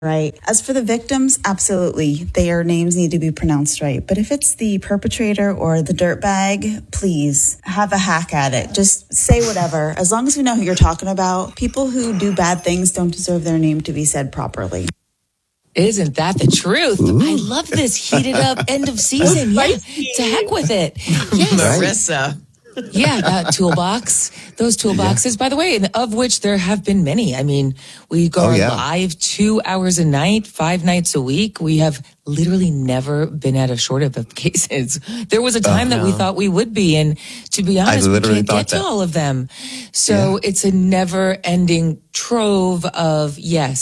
Right. As for the victims, absolutely. Their names need to be pronounced right. But if it's the perpetrator or the dirtbag, please have a hack at it. Just say whatever. As long as we know who you're talking about, people who do bad things don't deserve their name to be said properly. Isn't that the truth? Ooh. I love this heated up end of season. Yeah, to heck with it. Yes. Marissa. Yeah, that toolbox. Those toolboxes, by the way, and of which there have been many. I mean, we go live 2 hours a night, 5 nights a week. We have literally never been at a shortage of cases. There was a time that we thought we would be, and to be honest, we can't get to all of them. So it's a never-ending trove of,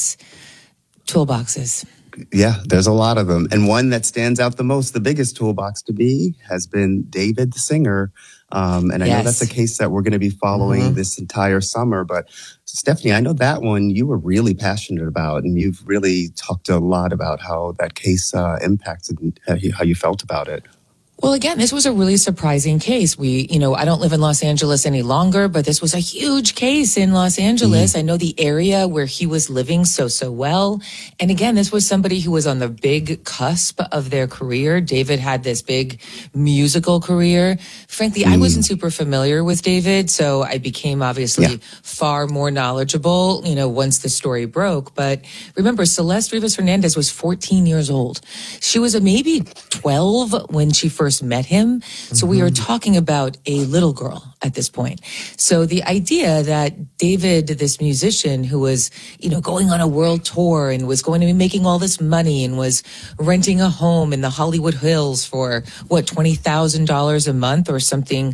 toolboxes. Yeah, there's a lot of them. And one that stands out the most, the biggest toolbox to me, has been David the singer. And I know that's a case that we're going to be following this entire summer. But Stephanie, I know that one you were really passionate about, and you've really talked a lot about how that case impacted how you felt about it. Well, again, this was a really surprising case. I don't live in Los Angeles any longer, but this was a huge case in Los Angeles. I know the area where he was living so well. And again, this was somebody who was on the big cusp of their career. David had this big musical career. Frankly, I wasn't super familiar with David, so I became obviously far more knowledgeable, once the story broke. But remember, Celeste Rivas Hernandez was 14 years old. She was maybe 12 when she first met him. So we are talking about a little girl at this point. So the idea that David, this musician who was, going on a world tour and was going to be making all this money and was renting a home in the Hollywood Hills for $20,000 a month or something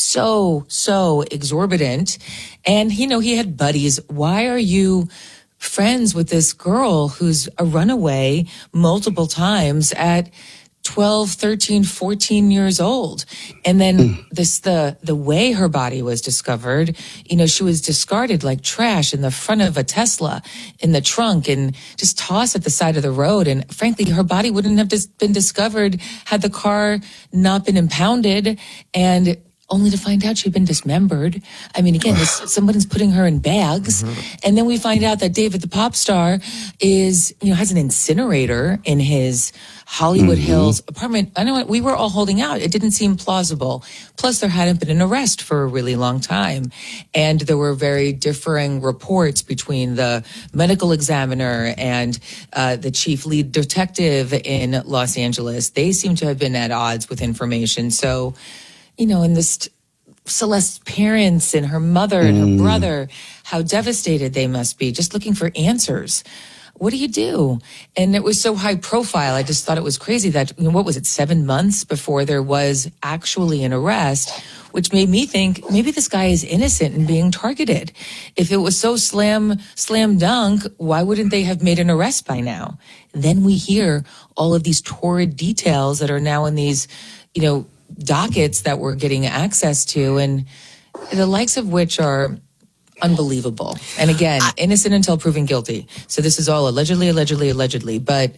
so exorbitant. And, he had buddies. Why are you friends with this girl who's a runaway multiple times at 12, 13, 14 years old? And then the way her body was discovered, she was discarded like trash in the front of a Tesla in the trunk and just tossed at the side of the road. And frankly, her body wouldn't have been discovered had the car not been impounded, and only to find out she'd been dismembered. I mean, again, someone's putting her in bags. And then we find out that David, the pop star, has an incinerator in his Hollywood Hills apartment. I know what we were all holding out. It didn't seem plausible. Plus, there hadn't been an arrest for a really long time. And there were very differing reports between the medical examiner and the chief lead detective in Los Angeles. They seem to have been at odds with information. So, and this Celeste's parents and her mother and her brother, how devastated they must be, just looking for answers. What do you do? And it was so high profile. I just thought it was crazy that, 7 months before there was actually an arrest, which made me think maybe this guy is innocent and being targeted. If it was so slam dunk, why wouldn't they have made an arrest by now? Then we hear all of these torrid details that are now in these, dockets that we're getting access to, and the likes of which are unbelievable. And again, innocent until proven guilty. So this is all allegedly, but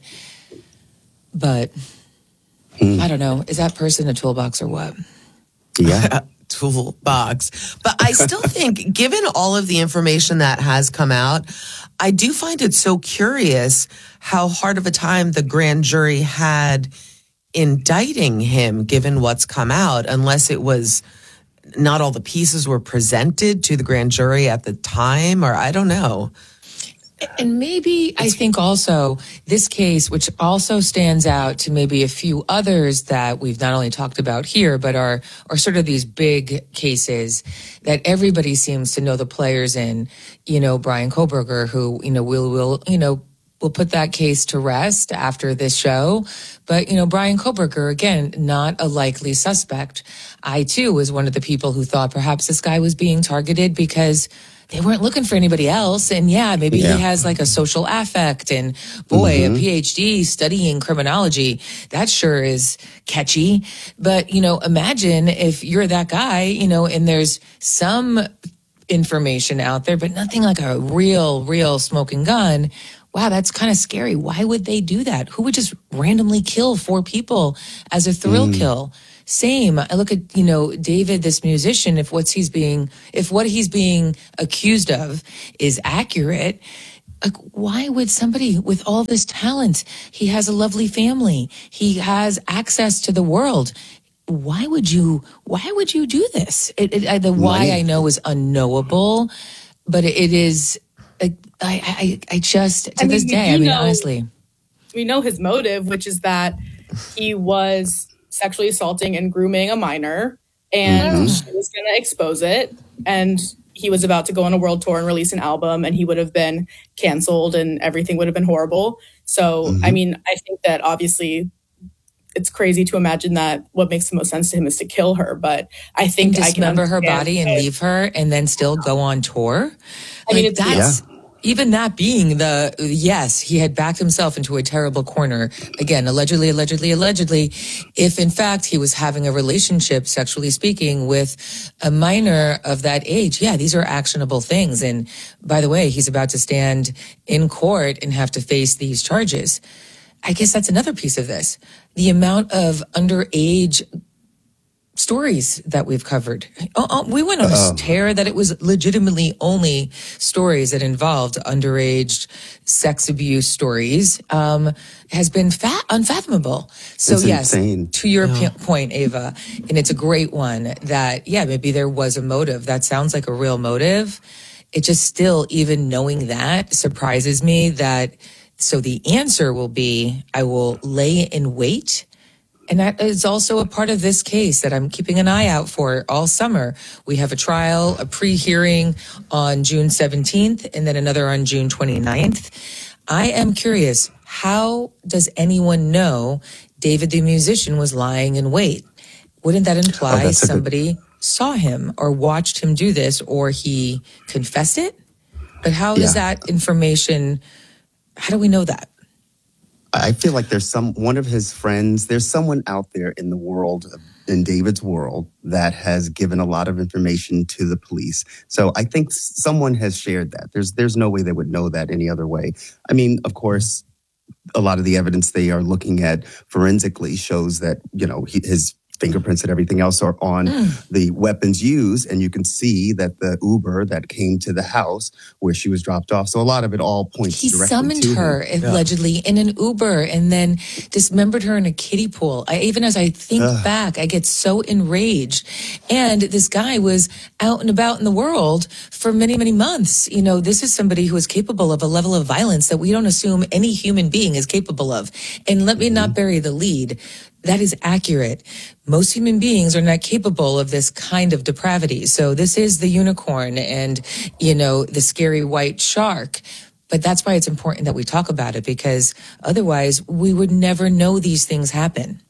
I don't know. Is that person a toolbox or what? Yeah. Toolbox. But I still think, given all of the information that has come out, I do find it so curious how hard of a time the grand jury had indicting him, given what's come out, unless it was not all the pieces were presented to the grand jury at the time, or I don't know. And maybe I think also this case, which also stands out to maybe a few others that we've not only talked about here, but are sort of these big cases that everybody seems to know the players in, Bryan Kohberger, who, we'll put that case to rest after this show. But, Bryan Kohberger, again, not a likely suspect. I, too, was one of the people who thought perhaps this guy was being targeted because they weren't looking for anybody else. And maybe he has like a social affect, and boy, a PhD studying criminology, that sure is catchy. But, imagine if you're that guy, and there's some information out there, but nothing like a real smoking gun. Wow, that's kind of scary. Why would they do that? Who would just randomly kill 4 people as a thrill kill? Same. I look at, David, this musician, if what he's being accused of is accurate, Like, why would somebody with all this talent, he has a lovely family, he has access to the world. Why would you do this? The why I know is unknowable, but it is, I just, to this day, honestly. We know his motive, which is that he was sexually assaulting and grooming a minor, and she was going to expose it, and he was about to go on a world tour and release an album, and he would have been canceled and everything would have been horrible. So, I mean, I think that obviously it's crazy to imagine that what makes the most sense to him is to kill her. But I think and dismember her body and leave her and then still go on tour. I mean, that's... Even that being yes, he had backed himself into a terrible corner. Again, allegedly. If in fact he was having a relationship, sexually speaking, with a minor of that age, these are actionable things. And by the way, he's about to stand in court and have to face these charges. I guess that's another piece of this. The amount of underage stories that we've covered. We went on a tear that it was legitimately only stories that involved underage sex abuse stories, has been unfathomable. So it's yes, insane. To your point, Ava, and it's a great one that, maybe there was a motive. That sounds like a real motive. It just still, even knowing that, surprises me that, so the answer will be, I will lay in wait. And that is also a part of this case that I'm keeping an eye out for all summer. We have a trial, a pre-hearing on June 17th, and then another on June 29th. I am curious, how does anyone know David the musician was lying in wait? Wouldn't that imply somebody saw him or watched him do this, or he confessed it? But how does that information, how do we know that? I feel like there's one of his friends, there's someone out there in the world, in David's world, that has given a lot of information to the police. So I think someone has shared that. There's no way they would know that any other way. I mean, of course, a lot of the evidence they are looking at forensically shows that, his fingerprints and everything else are on the weapons used. And you can see that the Uber that came to the house where she was dropped off. So a lot of it all points directly to him. He summoned her allegedly in an Uber and then dismembered her in a kiddie pool. Even as I think back, I get so enraged. And this guy was out and about in the world for many, many months. This is somebody who is capable of a level of violence that we don't assume any human being is capable of. And let me not bury the lead. That is accurate. Most human beings are not capable of this kind of depravity. So this is the unicorn and, the scary white shark. But that's why it's important that we talk about it, because otherwise we would never know these things happen.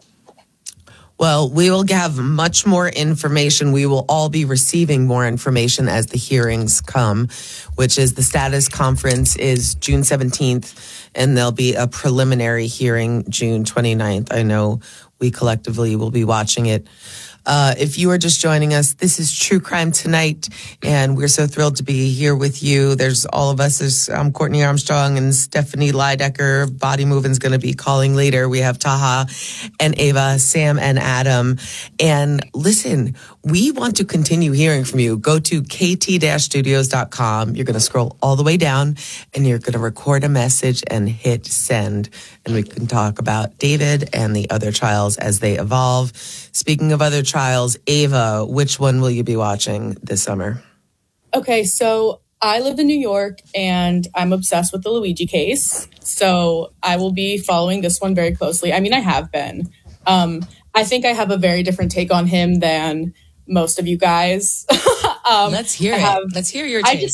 Well, we will have much more information. We will all be receiving more information as the hearings come, which is the status conference is June 17th, and there'll be a preliminary hearing June 29th. I know we collectively will be watching it. If you are just joining us, this is True Crime Tonight, and we're so thrilled to be here with you. There's all of us. There's Courtney Armstrong and Stephanie Leidecker. Body Moving's going to be calling later. We have Taha and Ava, Sam and Adam. And listen, we want to continue hearing from you. Go to kt-studios.com. You're going to scroll all the way down, and you're going to record a message and hit send. And we can talk about David and the other trials as they evolve. Speaking of other trials, Ava, which one will you be watching this summer? Okay, so I live in New York and I'm obsessed with the Luigi case. So I will be following this one very closely. I mean, I have been. I think I have a very different take on him than most of you guys. Let's hear it. Let's hear your take.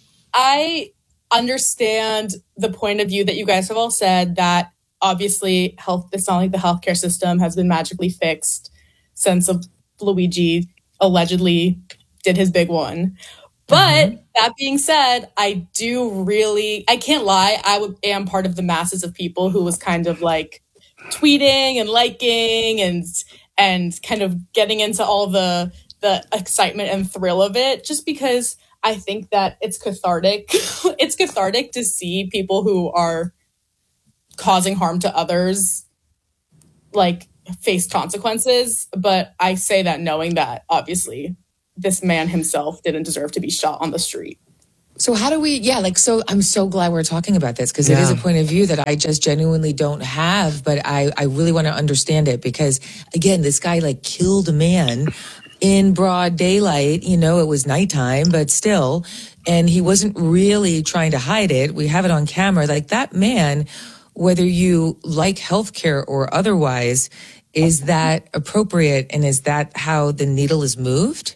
I understand the point of view that you guys have all said, that obviously it's not like the healthcare system has been magically fixed since Luigi allegedly did his big one. But that being said, I can't lie, I am part of the masses of people who was kind of like tweeting and liking and kind of getting into all the excitement and thrill of it, just because I think that it's cathartic. It's cathartic to see people who are causing harm to others like face consequences. But I say that knowing that obviously this man himself didn't deserve to be shot on the street. So how do we, so I'm so glad we're talking about this because it is a point of view that I just genuinely don't have, but I really want to understand it because, again, this guy killed a man in broad daylight. It was nighttime, but still, and he wasn't really trying to hide it. We have it on camera. That man, whether you like healthcare or otherwise, is that appropriate? And is that how the needle is moved?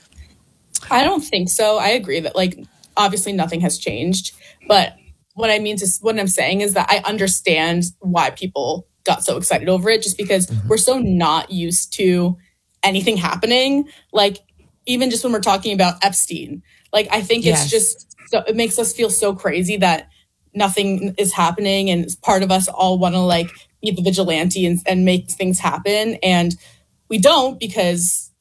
I don't think so. I agree that obviously nothing has changed, but what I'm saying is that I understand why people got so excited over it, just because we're so not used to anything happening. Even just when we're talking about Epstein, I think it's just, so it makes us feel so crazy that nothing is happening. And part of us all want to be the vigilante and make things happen. And we don't because,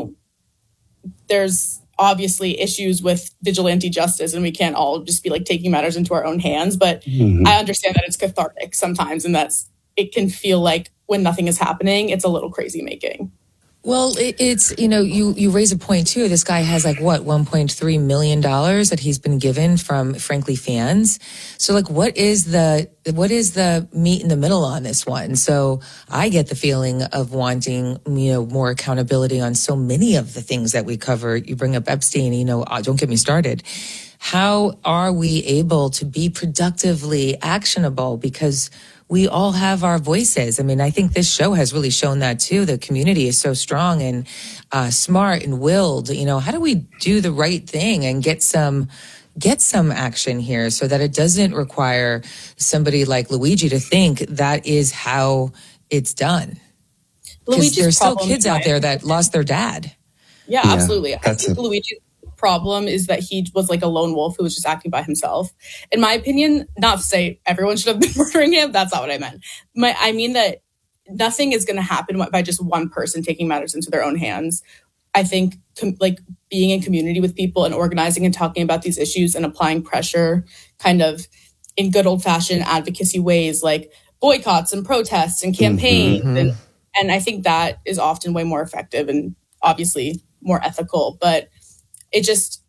there's obviously issues with vigilante justice and we can't all just be taking matters into our own hands. But I understand that it's cathartic sometimes and it can feel like when nothing is happening, it's a little crazy making. Well, it's, you raise a point too. This guy has $1.3 million that he's been given from, frankly, fans. So what is the meat in the middle on this one? So I get the feeling of wanting, more accountability on so many of the things that we cover. You bring up Epstein, don't get me started. How are we able to be productively actionable? Because we all have our voices. I mean, I think this show has really shown that too. The community is so strong and smart and willed. How do we do the right thing and get some action here so that it doesn't require somebody like Luigi to think that is how it's done? Because there's still kids out there that lost their dad. Yeah, absolutely. I think Luigi's problem is that he was a lone wolf who was just acting by himself. In my opinion, not to say everyone should have been murdering him. That's not what I meant. I mean that nothing is going to happen by just one person taking matters into their own hands. I think being in community with people and organizing and talking about these issues and applying pressure kind of in good old fashioned advocacy ways, like boycotts and protests and campaigns. And I think that is often way more effective and obviously more ethical, but it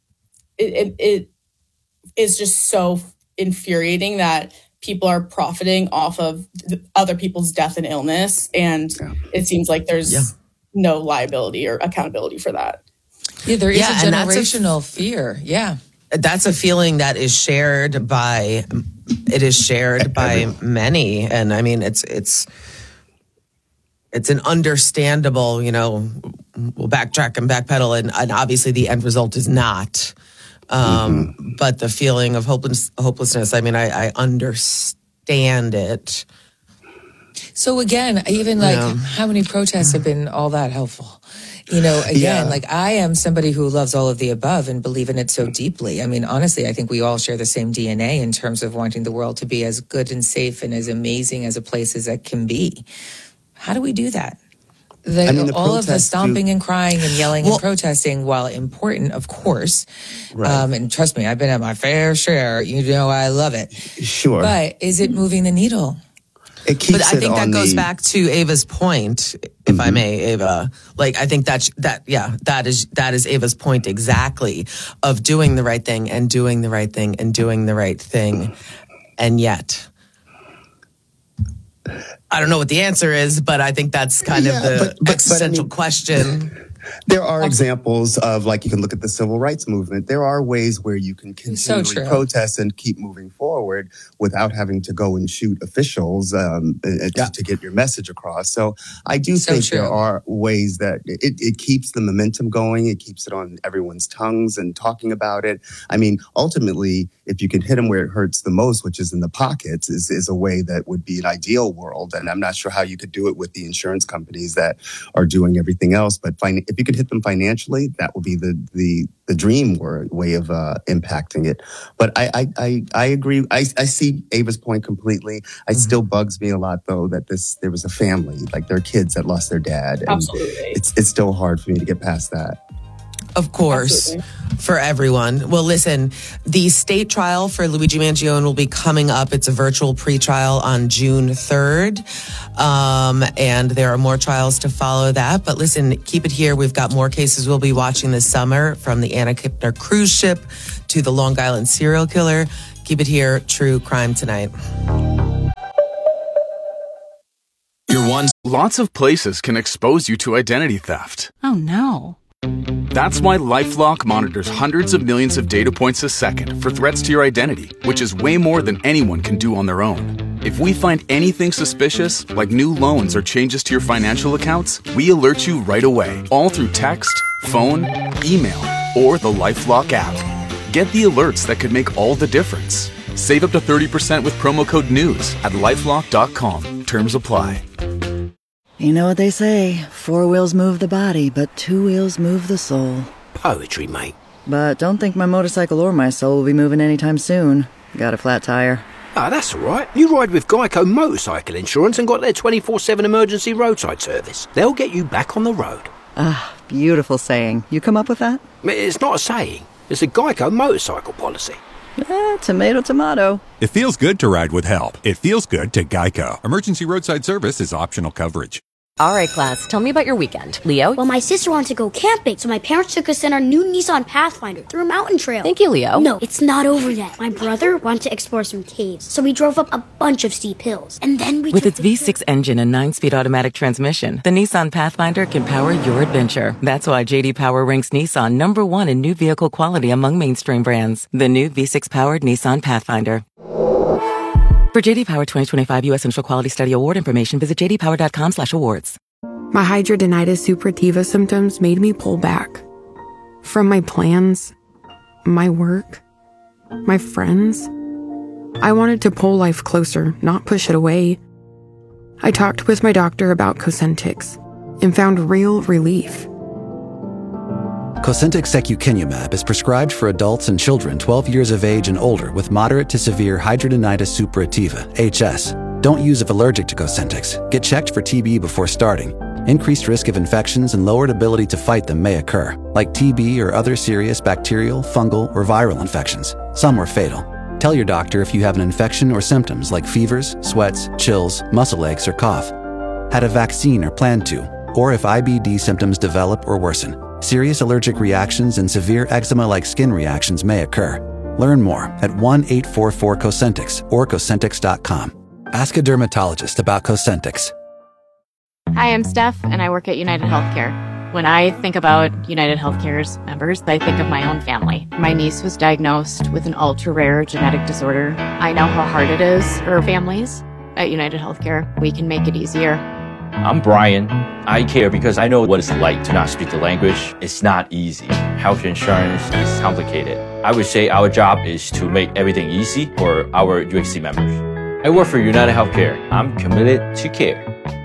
is just so infuriating that people are profiting off of other people's death and illness. And it seems like there's no liability or accountability for that. Yeah, there is a generational fear. Yeah. That's a feeling that is shared by many. And I mean, it's an understandable, we'll backtrack and backpedal, and obviously the end result is not. But the feeling of hopelessness, I mean, I understand it. So again, even how many protests have been all that helpful? I am somebody who loves all of the above and believe in it so deeply. I mean, honestly, I think we all share the same DNA in terms of wanting the world to be as good and safe and as amazing as a place as it can be. How do we do that? All of the stomping and crying and yelling and protesting, while important, of course, and trust me, I've been at my fair share. I love it. Sure. But is it moving the needle? It keeps but I think that goes back to Ava's point, if I may, Ava. I think that is Ava's point exactly, of doing the right thing and doing the right thing and doing the right thing. And yet, I don't know what the answer is, but I think that's kind of the existential question. There are examples of, you can look at the civil rights movement. There are ways where you can continually protest and keep moving forward without having to go and shoot officials to get your message across. So I do think there are ways that it keeps the momentum going. It keeps it on everyone's tongues and talking about it. I mean, ultimately, if you can hit them where it hurts the most, which is in the pockets, is a way that would be an ideal world. And I'm not sure how you could do it with the insurance companies that are doing everything else. But if you could hit them financially, that would be the dream way of impacting it. But I agree. I see Ava's point completely. It still bugs me a lot, though, that there was a family, there are kids that lost their dad. And absolutely. It's still hard for me to get past that. Of course. Absolutely. For everyone. Well, listen, the state trial for Luigi Mangione will be coming up. It's a virtual pretrial on June 3rd. And there are more trials to follow that. But listen, keep it here. We've got more cases we'll be watching this summer, from the Anna Kipner cruise ship to the Long Island serial killer. Keep it here. True Crime Tonight. Lots of places can expose you to identity theft. Oh, no. That's why LifeLock monitors hundreds of millions of data points a second for threats to your identity, which is way more than anyone can do on their own. If we find anything suspicious, like new loans or changes to your financial accounts, we alert you right away, all through text, phone, email, or the LifeLock app. Get the alerts that could make all the difference. Save up to 30% with promo code NEWS at LifeLock.com. Terms apply. You know what they say, 4 wheels move the body, but 2 wheels move the soul. Poetry, mate. But don't think my motorcycle or my soul will be moving anytime soon. Got a flat tire. Ah, that's all right. You ride with Geico Motorcycle Insurance and got their 24/7 emergency roadside service. They'll get you back on the road. Ah, beautiful saying. You come up with that? It's not a saying. It's a Geico motorcycle policy. Tomato, tomato. It feels good to ride with help. It feels good to Geico. Emergency roadside service is optional coverage. All right, class, tell me about your weekend. Leo? Well, my sister wanted to go camping, so my parents took us in our new Nissan Pathfinder through a mountain trail. Thank you, Leo. No, it's not over yet. My brother wanted to explore some caves, so we drove up a bunch of steep hills. And then we With its V6 engine and 9-speed automatic transmission, the Nissan Pathfinder can power your adventure. That's why J.D. Power ranks Nissan #1 in new vehicle quality among mainstream brands. The new V6-powered Nissan Pathfinder. For J.D. Power 2025 U.S. Central Quality Study Award information, visit jdpower.com/awards. My hidradenitis suppurativa symptoms made me pull back from my plans, my work, my friends. I wanted to pull life closer, not push it away. I talked with my doctor about Cosentyx and found real relief. Cosentyx secukinumab is prescribed for adults and children 12 years of age and older with moderate to severe hidradenitis suppurativa, HS. Don't use if allergic to Cosentyx. Get checked for TB before starting. Increased risk of infections and lowered ability to fight them may occur, like TB or other serious bacterial, fungal, or viral infections. Some are fatal. Tell your doctor if you have an infection or symptoms like fevers, sweats, chills, muscle aches, or cough. Had a vaccine or plan to, or if IBD symptoms develop or worsen. Serious allergic reactions and severe eczema-like skin reactions may occur. Learn more at 1-844-COSENTYX or Cosentyx.com. Ask a dermatologist about Cosentyx. Hi, I'm Steph, and I work at United Healthcare. When I think about United Healthcare's members, I think of my own family. My niece was diagnosed with an ultra-rare genetic disorder. I know how hard it is for families. At United Healthcare, we can make it easier. I'm Brian. I care because I know what it's like to not speak the language. It's not easy. Health insurance is complicated. I would say our job is to make everything easy for our UHC members. I work for United Healthcare. I'm committed to care.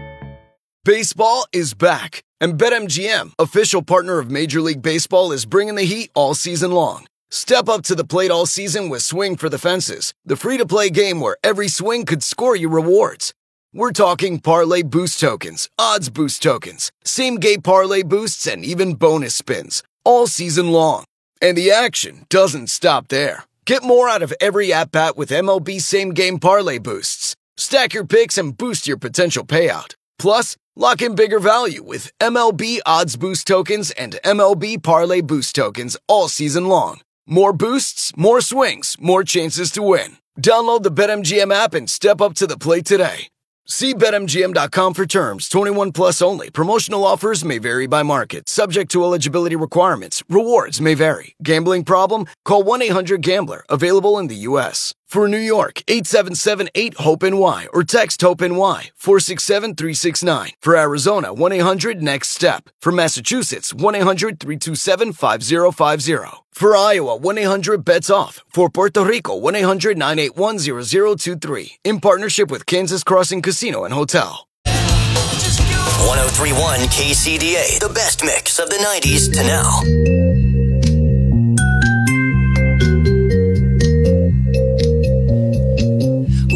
Baseball is back, and BetMGM, official partner of Major League Baseball, is bringing the heat all season long. Step up to the plate all season with Swing for the Fences, the free-to-play game where every swing could score you rewards. We're talking parlay boost tokens, odds boost tokens, same-game parlay boosts, and even bonus spins, all season long. And the action doesn't stop there. Get more out of every at-bat with MLB same-game parlay boosts. Stack your picks and boost your potential payout. Plus, lock in bigger value with MLB odds boost tokens and MLB parlay boost tokens all season long. More boosts, more swings, more chances to win. Download the BetMGM app and step up to the plate today. See BetMGM.com for terms. 21 plus only. Promotional offers may vary by market. Subject to eligibility requirements. Rewards may vary. Gambling problem? Call 1-800-GAMBLER. Available in the U.S. For New York, 877-8-HOPE-NY or text HOPE-NY 467-369. For Arizona, 1-800-NEXT-STEP. For Massachusetts, 1-800-327-5050. For Iowa, 1-800-BETS-OFF. For Puerto Rico, 1-800-981-0023. In partnership with Kansas Crossing Casino and Hotel. 103.1 KCDA, the best mix of the 90s to now.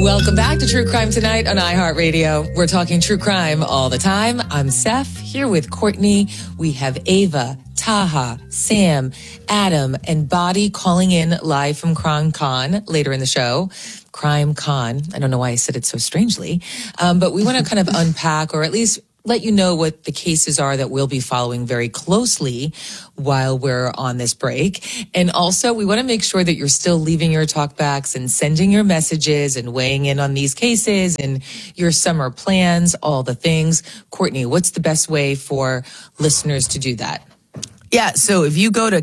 Welcome back to True Crime Tonight on iHeartRadio. We're talking true crime all the time. I'm Seth, here with Courtney. We have Ava, Taha, Sam, Adam, and Body calling in live from Crime Con later in the show. Crime Con. I don't know why I said it so strangely. But we want to kind of unpack, or at least let you know what the cases are that we'll be following very closely while we're on this break. And also, we want to make sure that you're still leaving your talkbacks and sending your messages and weighing in on these cases and your summer plans, all the things. Courtney, what's the best way for listeners to do that? Yeah, so if you go to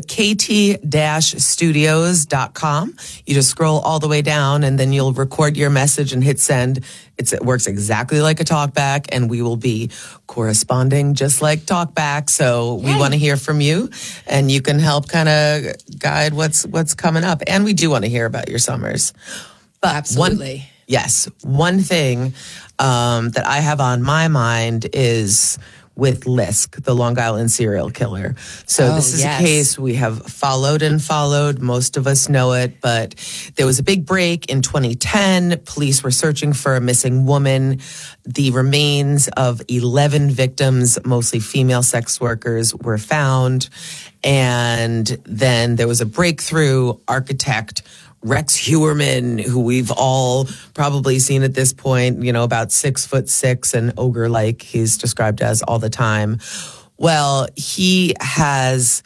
kt-studios.com, you just scroll all the way down and then you'll record your message and hit send. It works exactly like a talkback, and we will be corresponding just like talkback. So we want to hear from you, and you can help kind of guide what's coming up. And we do want to hear about your summers. But absolutely. One thing that I have on my mind is with Lisk, the Long Island serial killer. So this is a case we have followed. Most of us know it, but there was a big break in 2010. Police were searching for a missing woman. The remains of 11 victims, mostly female sex workers, were found. And then there was a breakthrough. Architect Rex Heuermann, who we've all probably seen at this point, about 6'6" and ogre-like, he's described as all the time. Well, he has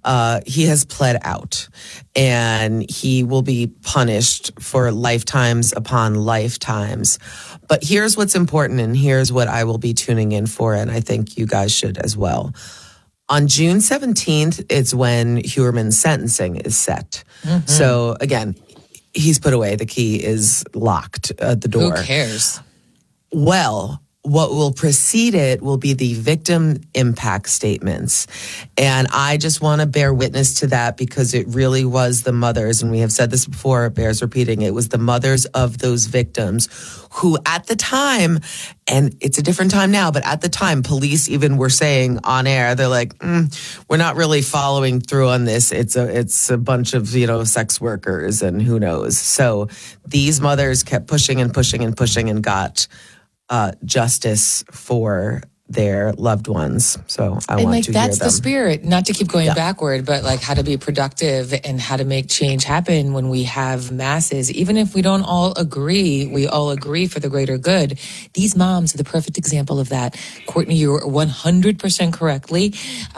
pled out, and he will be punished for lifetimes upon lifetimes. But here's what's important, and here's what I will be tuning in for, and I think you guys should as well. On June 17th, it's when Heuermann's sentencing is set. Mm-hmm. So again, he's put away. The key is locked at the door. Who cares? Well, what will precede it will be the victim impact statements. And I just want to bear witness to that because it really was the mothers, and we have said this before, it bears repeating, it was the mothers of those victims who at the time, and it's a different time now, but at the time, police even were saying on air, they're like, we're not really following through on this. It's a bunch of, sex workers and who knows. So these mothers kept pushing and pushing and pushing and got justice for their loved ones. So I want to hear them. That's the spirit, not to keep going backward, but like how to be productive and how to make change happen when we have masses. Even if we don't all agree, we all agree for the greater good. These moms are the perfect example of that. Courtney, you're 100% correctly.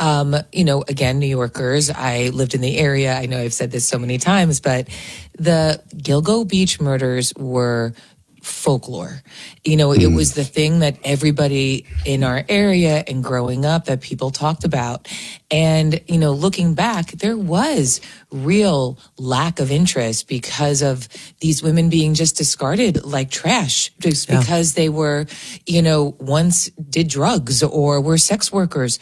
Again, New Yorkers, I lived in the area. I know I've said this so many times, but the Gilgo Beach murders were folklore. It was the thing that everybody in our area and growing up that people talked about. And, looking back, there was real lack of interest because of these women being just discarded like trash, just because they were, once did drugs or were sex workers.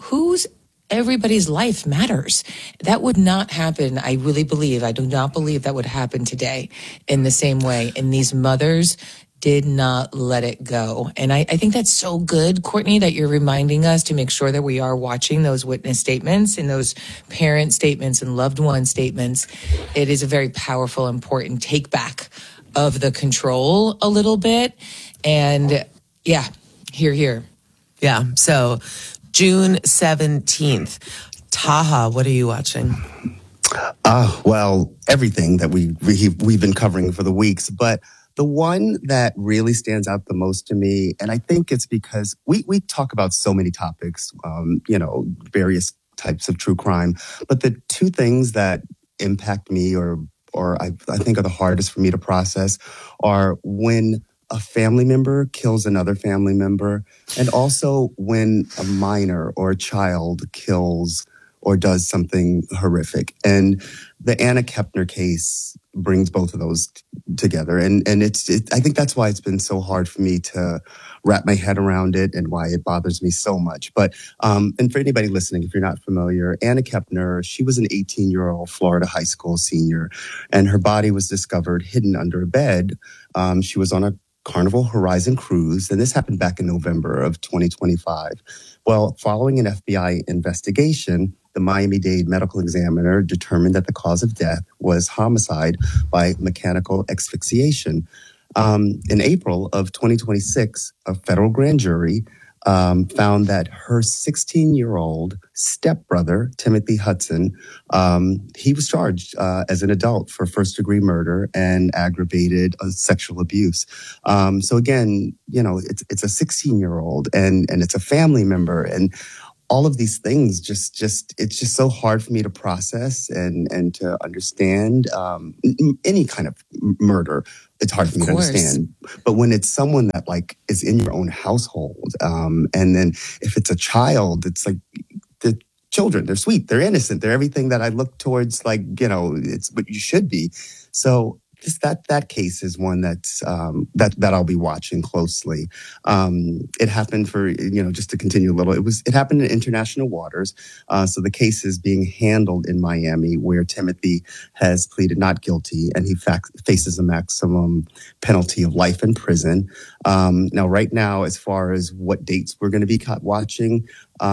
Everybody's life matters. That would not happen. I do not believe that would happen today in the same way. And these mothers did not let it go. And I think that's so good, Courtney, that you're reminding us to make sure that we are watching those witness statements and those parent statements and loved one statements. It is a very powerful, important take back of the control a little bit. And here. Yeah. So June 17th. Taha, what are you watching? Well, everything that we've been covering for the weeks, but the one that really stands out the most to me, and I think it's because we talk about so many topics, various types of true crime, but the two things that impact me or I think are the hardest for me to process are when a family member kills another family member, and also when a minor or a child kills or does something horrific. And the Anna Kepner case brings both of those together. And I think that's why it's been so hard for me to wrap my head around it and why it bothers me so much. But, and for anybody listening, if you're not familiar, Anna Kepner, she was an 18-year-old Florida high school senior, and her body was discovered hidden under a bed. She was on a Carnival Horizon cruise, and this happened back in November of 2025. Well, following an FBI investigation, the Miami-Dade medical examiner determined that the cause of death was homicide by mechanical asphyxiation. In April of 2026, a federal grand jury found that her 16-year-old stepbrother, Timothy Hudson, he was charged as an adult for first-degree murder and aggravated sexual abuse. So again, it's a 16-year-old and it's a family member, and all of these things it's just so hard for me to process and to understand. Any kind of murder, it's hard for me to understand. But when it's someone that is in your own household, and then if it's a child, it's like the children, they're sweet, they're innocent, they're everything that I look towards, it's what you should be. So just that case is one that I'll be watching closely. It happened just to continue a little. It happened in international waters. So the case is being handled in Miami, where Timothy has pleaded not guilty, and he faces a maximum penalty of life in prison. Now, right now, as far as what dates we're going to be watching,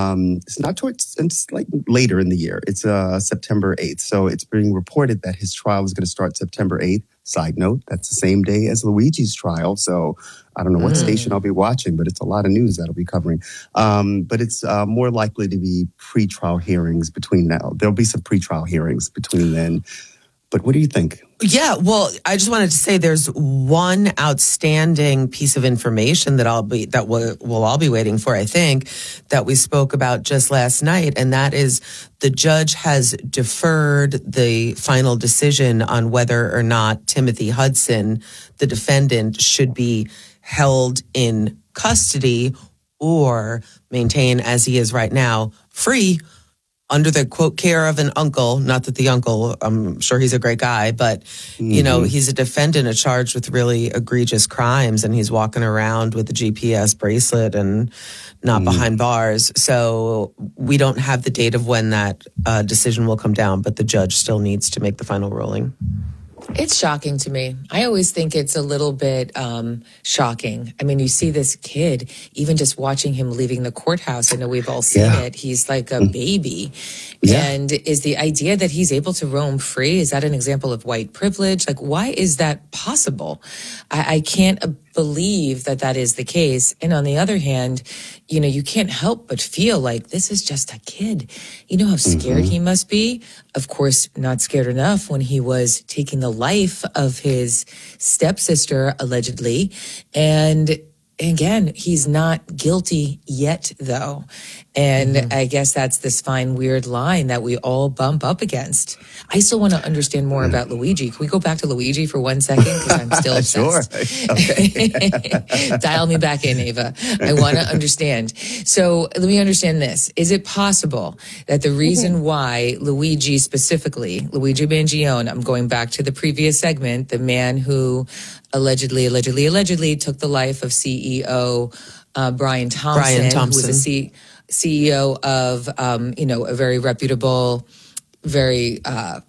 it's later in the year. It's September 8th. So it's being reported that his trial is going to start September 8th. Side note, that's the same day as Luigi's trial. So I don't know what station I'll be watching, but it's a lot of news that'll be covering. But it's more likely to be pre-trial hearings between now. There'll be some pre-trial hearings between then. But what do you think? Yeah, well, I just wanted to say there's one outstanding piece of information that we'll all be waiting for, I think, that we spoke about just last night, and that is the judge has deferred the final decision on whether or not Timothy Hudson, the defendant, should be held in custody or maintain as he is right now, free, under the, quote, care of an uncle. Not that the uncle, I'm sure he's a great guy, but, he's a defendant charged with really egregious crimes, and he's walking around with a GPS bracelet and not behind bars. So we don't have the date of when that decision will come down, but the judge still needs to make the final ruling. It's shocking to me. I always think it's a little bit shocking. I mean, you see this kid, even just watching him leaving the courthouse. I know we've all seen it. He's like a baby. Yeah. And is the idea that he's able to roam free, is that an example of white privilege? Why is that possible? I can't believe that is the case. And on the other hand, you can't help but feel like this is just a kid. You know how scared he must be? Of course, not scared enough when he was taking the life of his stepsister, allegedly. And again, he's not guilty yet, though. And I guess that's this fine, weird line that we all bump up against. I still want to understand more about Luigi. Can we go back to Luigi for 1 second? Because I'm still obsessed. Sure. Okay. Dial me back in, Ava. I want to understand. So let me understand this. Is it possible that the reason why Luigi specifically, Luigi Mangione, I'm going back to the previous segment, the man who allegedly took the life of CEO Brian Thompson, who was a CEO of, a very reputable, very,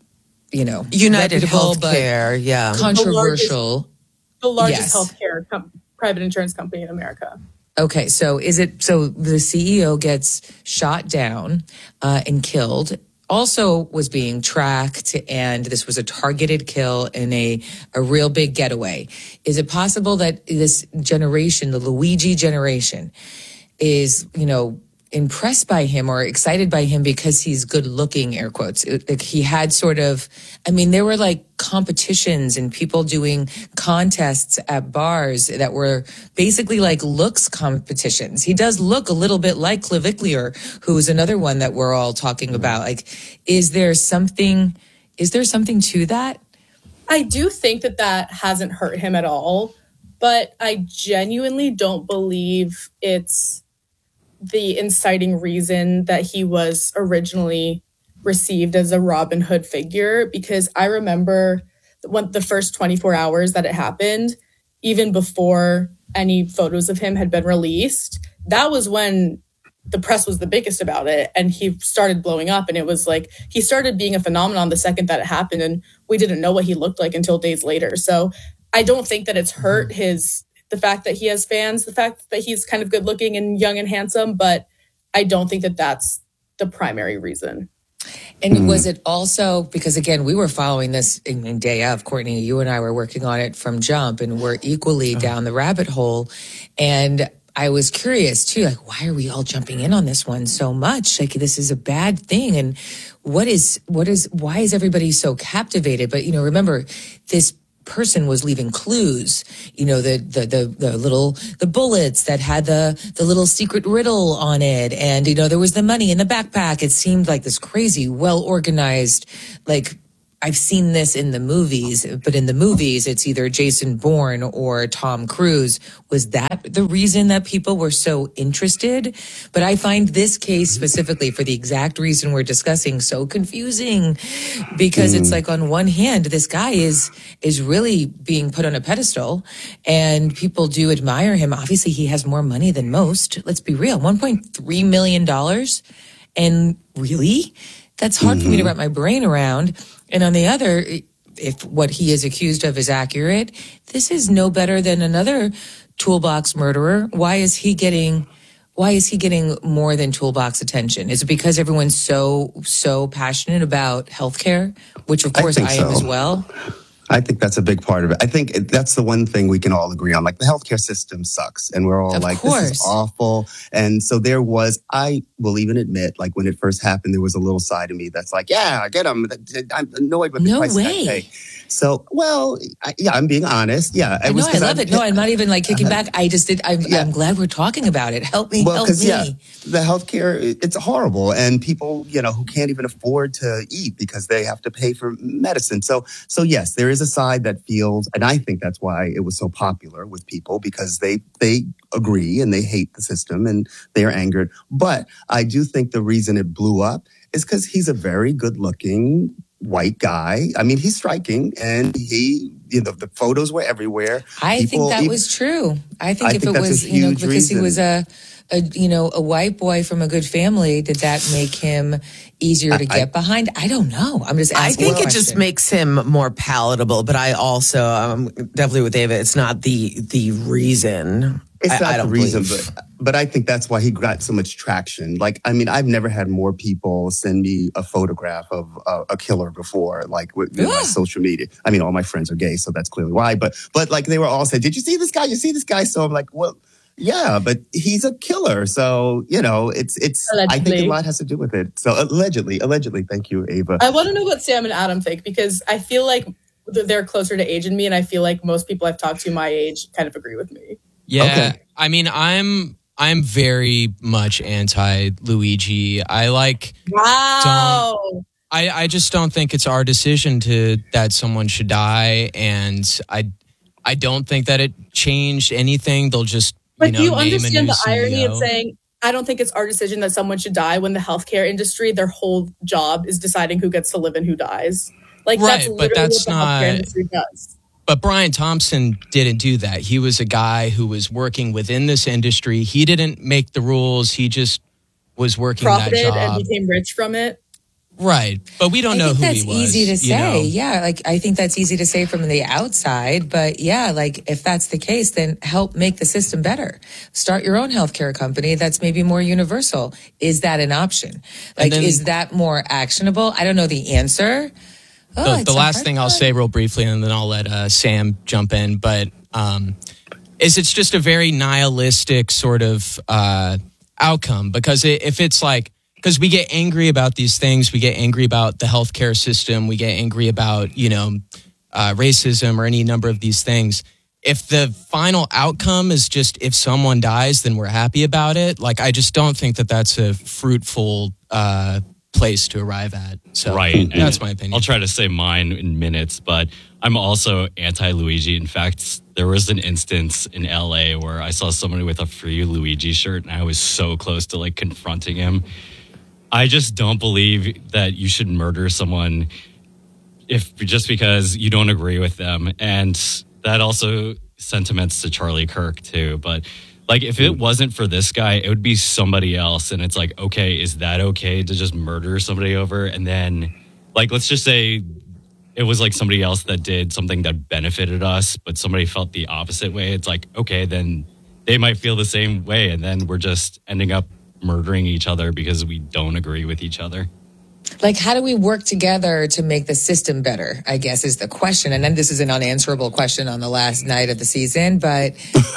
United Healthcare, controversial. The largest healthcare private insurance company in America. Okay, so the CEO gets shot down and killed, also was being tracked, and this was a targeted kill in a real big getaway. Is it possible that this generation, the Luigi generation, is, impressed by him or excited by him because he's good looking, air quotes? He had there were competitions and people doing contests at bars that were basically looks competitions. He does look a little bit like Clavicular, who's another one that we're all talking about. Is there something to that? I do think that hasn't hurt him at all, but I genuinely don't believe it's the inciting reason that he was originally received as a Robin Hood figure, because I remember when the first 24 hours that it happened, even before any photos of him had been released, that was when the press was the biggest about it, and he started blowing up, and it was he started being a phenomenon the second that it happened, and we didn't know what he looked like until days later. So I don't think that it's hurt the fact that he has fans, the fact that he's kind of good looking and young and handsome, but I don't think that that's the primary reason. And was it also, because again, we were following this in day of, Courtney, you and I were working on it from jump, and we're equally down the rabbit hole. And I was curious too, like, why are we all jumping in on this one so much? Like, this is a bad thing. And why is everybody so captivated? But, remember, this person was leaving clues, the bullets that had the little secret riddle on it. And, there was the money in the backpack. It seemed like this crazy, well-organized, like, I've seen this in the movies, but in the movies, it's either Jason Bourne or Tom Cruise. Was that the reason that people were so interested? But I find this case specifically, for the exact reason we're discussing, so confusing, because it's like, on one hand, this guy is really being put on a pedestal, and people do admire him. Obviously, he has more money than most. Let's be real, $1.3 million. And really? That's hard for me to wrap my brain around. And on the other, if what he is accused of is accurate, this is no better than another toolbox murderer. Why is he getting more than toolbox attention? Is it because everyone's so passionate about healthcare, which of course I am as well? I think that's a big part of it. I think that's the one thing we can all agree on. Like, the healthcare system sucks, and we're all like, this is awful. And so I will even admit, like, when it first happened, there was a little side of me that's like, yeah, get them. I'm annoyed with the price I pay. So, I'm being honest. Yeah. I love it. No, I'm not even like kicking back. I'm glad we're talking about it. Help me. The healthcare, it's horrible. And people, who can't even afford to eat because they have to pay for medicine. So yes, there is a side that feels, and I think that's why it was so popular with people, because they agree and they hate the system and they are angered. But I do think the reason it blew up is because he's a very good-looking white guy. I mean, he's striking, and the photos were everywhere. I think that was true. I think if it was, because he was a white boy from a good family, did that make him easier to get behind? I don't know. I'm just asking. I think it just makes him more palatable, but I also, definitely with Ava, it's not the reason. It's not the reason, but I think that's why he got so much traction. Like, I mean, I've never had more people send me a photograph of a killer before, like with my social media. I mean, all my friends are gay, so that's clearly why. But like, they were all saying, "Did you see this guy? You see this guy?" So I'm like, well, yeah, but he's a killer. So, it's allegedly. I think a lot has to do with it. So allegedly, thank you, Ava. I want to know what Sam and Adam think, because I feel like they're closer to age than me, and I feel like most people I've talked to my age kind of agree with me. Yeah, okay. I mean, I'm very much anti Luigi. Wow. I just don't think it's our decision that someone should die, and I don't think that it changed anything. They'll just do you understand the irony of saying, I don't think it's our decision that someone should die, when the healthcare industry, their whole job is deciding who gets to live and who dies. Like, right, that's literally what the healthcare industry does. But Brian Thompson didn't do that. He was a guy who was working within this industry. He didn't make the rules. He just was working that job. And became rich from it. Right. But we don't know who he was. That's easy to say. Yeah. Like, I think that's easy to say from the outside. But yeah, like, if that's the case, then help make the system better. Start your own healthcare company that's maybe more universal. Is that an option? Like, is that more actionable? I don't know the answer. The last thing I'll say real briefly, and then I'll let Sam jump in, but it's just a very nihilistic sort of outcome, because if it's like, because we get angry about these things, we get angry about the healthcare system, we get angry about, racism or any number of these things. If the final outcome is just if someone dies, then we're happy about it. Like, I just don't think that that's a fruitful place to arrive at. So that's my opinion. I'll try to say mine in minutes, but I'm also anti-Luigi. In fact, there was an instance in LA where I saw somebody with a free Luigi shirt, and I was so close to like confronting him. I just don't believe that you should murder someone just because you don't agree with them. And that also sentiments to Charlie Kirk too. But like, if it wasn't for this guy, it would be somebody else. And it's like, okay, is that okay to just murder somebody over? And then, like, let's just say it was like somebody else that did something that benefited us, but somebody felt the opposite way. It's like, okay, then they might feel the same way. And then we're just ending up murdering each other because we don't agree with each other. Like, how do we work together to make the system better, I guess, is the question. And then this is an unanswerable question on the last night of the season. But,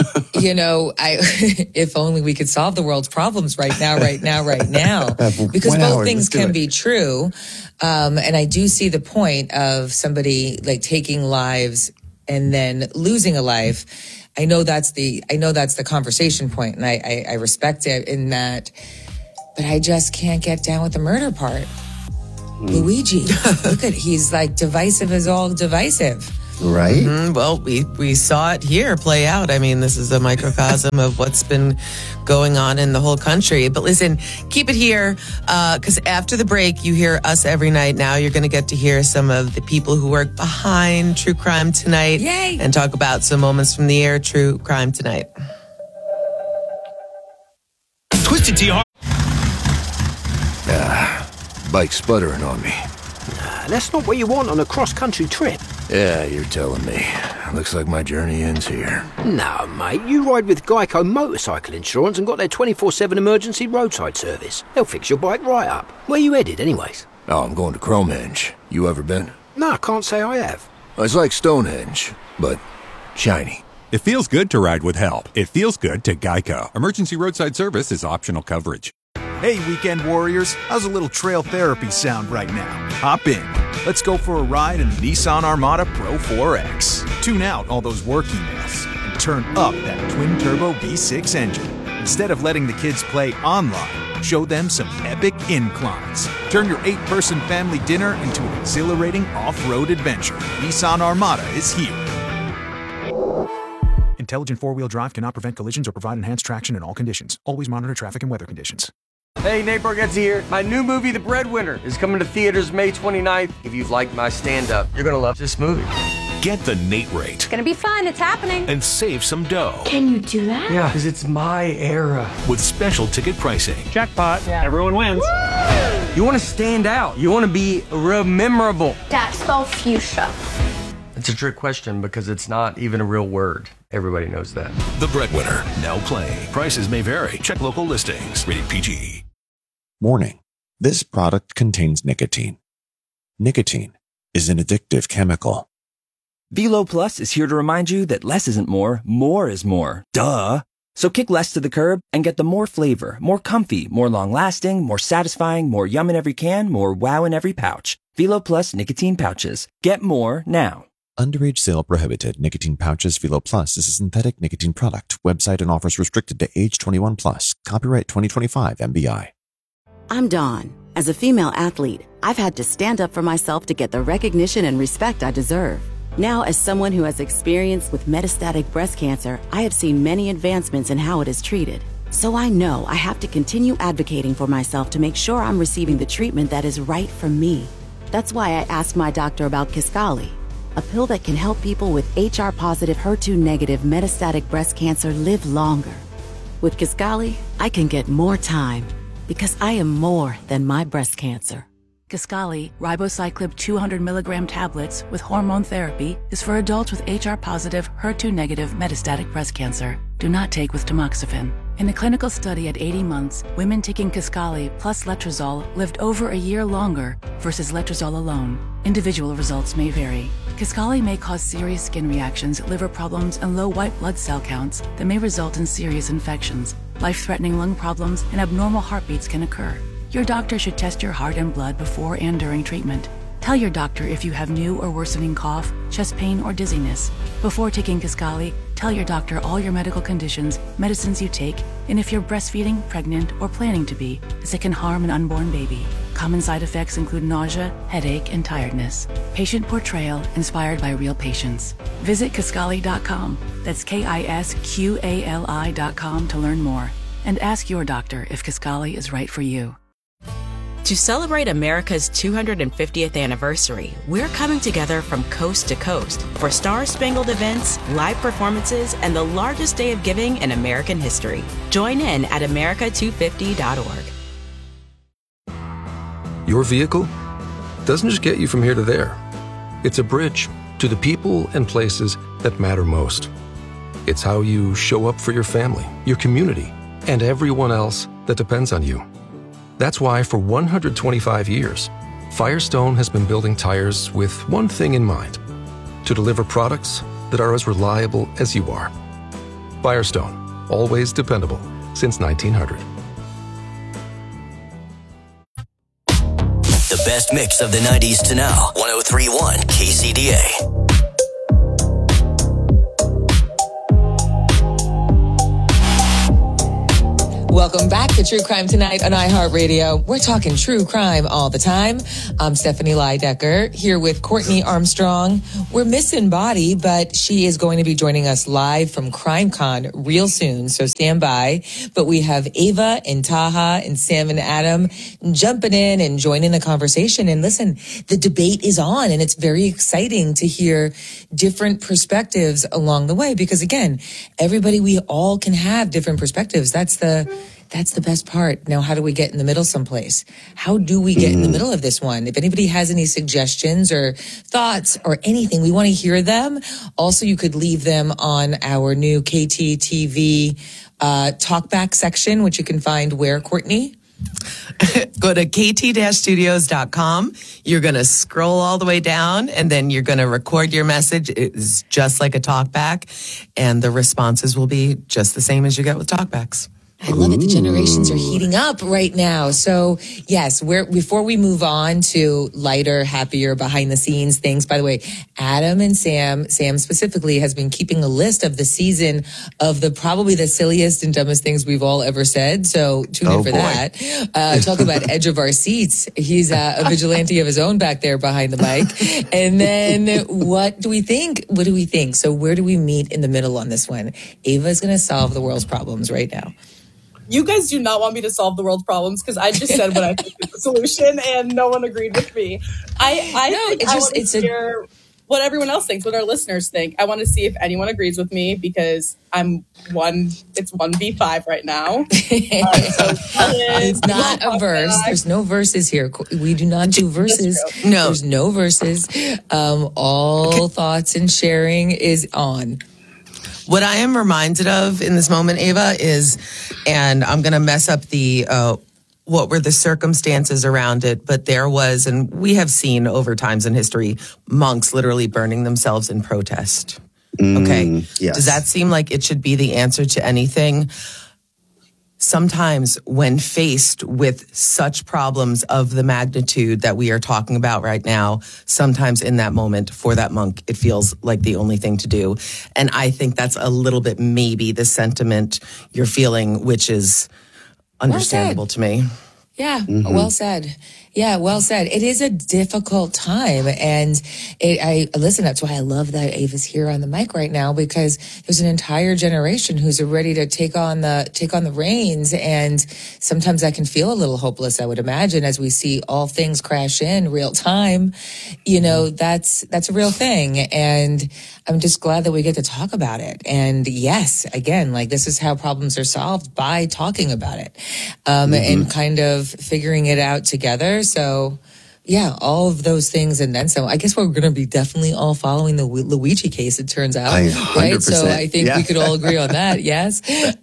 if only we could solve the world's problems right now. Because both things can be true. And I do see the point of somebody like taking lives and then losing a life. I know that's the conversation point, and I respect it in that, but I just can't get down with the murder part. Luigi, look at, he's like divisive as all divisive. Right? Mm-hmm. Well, we saw it here play out. I mean, this is a microcosm of what's been going on in the whole country. But listen, keep it here, because after the break, you hear us every night. Now you're going to get to hear some of the people who work behind True Crime Tonight. Yay! And talk about some moments from the air, True Crime Tonight. Twisted Tea. Bike sputtering on me. That's not what you want on a cross-country trip. Yeah, you're telling me. Looks like my journey ends here. No, mate, you ride with Geico Motorcycle Insurance and got their 24/7 emergency roadside service. They'll fix your bike right up. Where you headed, anyways? Oh, I'm going to Cromehenge. You ever been? No, I can't say I have. It's like Stonehenge, but shiny. It feels good to ride with help. It feels good to Geico. Emergency roadside service is optional coverage. Hey, weekend warriors, how's a little trail therapy sound right now? Hop in. Let's go for a ride in the Nissan Armada Pro 4X. Tune out all those work emails and turn up that twin-turbo V6 engine. Instead of letting the kids play online, show them some epic inclines. Turn your 8-person family dinner into an exhilarating off-road adventure. Nissan Armada is here. Intelligent four-wheel drive cannot prevent collisions or provide enhanced traction in all conditions. Always monitor traffic and weather conditions. Hey, Nate Bargatze here. My new movie, The Breadwinner, is coming to theaters May 29th. If you've liked my stand-up, you're going to love this movie. Get the Nate rate. It's going to be fun. It's happening. And save some dough. Can you do that? Yeah, because it's my era. With special ticket pricing. Jackpot. Yeah. Everyone wins. Woo! You want to stand out. You want to be memorable. Dad, spell fuchsia. It's a trick question because it's not even a real word. Everybody knows that. The Breadwinner, now playing. Prices may vary. Check local listings. Rated PG. Warning. This product contains nicotine. Nicotine is an addictive chemical. Velo Plus is here to remind you that less isn't more is more. Duh! So kick less to the curb and get the more flavor, more comfy, more long-lasting, more satisfying, more yum in every can, more wow in every pouch. Velo Plus nicotine pouches. Get more now. Underage sale prohibited. Nicotine pouches. Velo Plus is a synthetic nicotine product. Website and offers restricted to age 21 plus. Copyright 2025 MBI. I'm Dawn. As a female athlete, I've had to stand up for myself to get the recognition and respect I deserve. Now, as someone who has experience with metastatic breast cancer, I have seen many advancements in how it is treated. So I know I have to continue advocating for myself to make sure I'm receiving the treatment that is right for me. That's why I asked my doctor about Kisqali, a pill that can help people with HR-positive, HER2-negative metastatic breast cancer live longer. With Kisqali, I can get more time because I am more than my breast cancer. Kisqali, ribociclib 200 milligram tablets with hormone therapy, is for adults with HR-positive, HER2-negative metastatic breast cancer. Do not take with tamoxifen. In a clinical study at 80 months, women taking Kisqali plus letrozole lived over a year longer versus letrozole alone. Individual results may vary. Kisqali may cause serious skin reactions, liver problems, and low white blood cell counts that may result in serious infections. Life-threatening lung problems and abnormal heartbeats can occur. Your doctor should test your heart and blood before and during treatment. Tell your doctor if you have new or worsening cough, chest pain, or dizziness. Before taking Kisqali, tell your doctor all your medical conditions, medicines you take, and if you're breastfeeding, pregnant, or planning to be, as it can harm an unborn baby. Common side effects include nausea, headache, and tiredness. Patient portrayal inspired by real patients. Visit Kisqali.com. That's KISQALI.com to learn more. And ask your doctor if Kisqali is right for you. To celebrate America's 250th anniversary, we're coming together from coast to coast for star-spangled events, live performances, and the largest day of giving in American history. Join in at America250.org. Your vehicle doesn't just get you from here to there. It's a bridge to the people and places that matter most. It's how you show up for your family, your community, and everyone else that depends on you. That's why for 125 years, Firestone has been building tires with one thing in mind: to deliver products that are as reliable as you are. Firestone, always dependable since 1900. The best mix of the 90s to now. 103.1 KCDA. Welcome back to True Crime Tonight on iHeartRadio. We're talking true crime all the time. I'm Stephanie Leidecker here with Courtney Armstrong. We're missing Body, but she is going to be joining us live from CrimeCon real soon, so stand by. But we have Ava and Taha and Sam and Adam jumping in and joining the conversation. And listen, the debate is on, and it's very exciting to hear different perspectives along the way because, again, we all can have different perspectives. That's the best part. Now, how do we get in the middle someplace? How do we get in the middle of this one? If anybody has any suggestions or thoughts or anything, we want to hear them. Also, you could leave them on our new KTTV talkback section, which you can find where, Courtney? Go to kt-studios.com. You're going to scroll all the way down, and then you're going to record your message. It's just like a talkback, and the responses will be just the same as you get with talkbacks. I love it. The generations are heating up right now. So, yes, before we move on to lighter, happier, behind-the-scenes things, by the way, Adam and Sam specifically, has been keeping a list of the season of probably the silliest and dumbest things we've all ever said. So, tune in for that. Talk about edge of our seats. He's a vigilante of his own back there behind the mic. And then, what do we think? So, where do we meet in the middle on this one? Ava's going to solve the world's problems right now. You guys do not want me to solve the world's problems because I just said what I think is the solution and no one agreed with me. I want to hear what everyone else thinks, what our listeners think. I want to see if anyone agrees with me because it's 1v5 right now. It's not a verse. There's no verses here. We do not do verses. No. There's no verses. All thoughts and sharing is on. What I am reminded of in this moment, Ava, is, and I'm going to mess up what were the circumstances around it, but there was, and we have seen over times in history, monks literally burning themselves in protest. Okay. Yes. Does that seem like it should be the answer to anything? Sometimes when faced with such problems of the magnitude that we are talking about right now, sometimes in that moment for that monk, it feels like the only thing to do. And I think that's a little bit maybe the sentiment you're feeling, which is understandable to me. Yeah, well said. Yeah, well said. It is a difficult time. And listen, that's why I love that Ava's here on the mic right now, because there's an entire generation who's ready to take on the reins. And sometimes that can feel a little hopeless, I would imagine, as we see all things crash in real time. That's a real thing. And I'm just glad that we get to talk about it. And yes, again, this is how problems are solved, by talking about it, and kind of figuring it out together. So, yeah, all of those things and then some. I guess we're going to be definitely all following the Luigi case, it turns out. 100%. Right? So I think we could all agree on that, yes?